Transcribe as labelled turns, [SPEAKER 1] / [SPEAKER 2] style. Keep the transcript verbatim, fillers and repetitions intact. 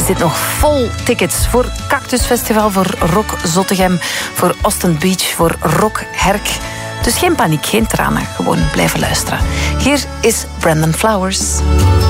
[SPEAKER 1] dit nog vol tickets voor Cactus Festival, voor Rock Zottegem, voor Austin Beach, voor Rock Herk. Dus geen paniek, geen tranen, gewoon blijven luisteren. Hier is Brandon Flowers.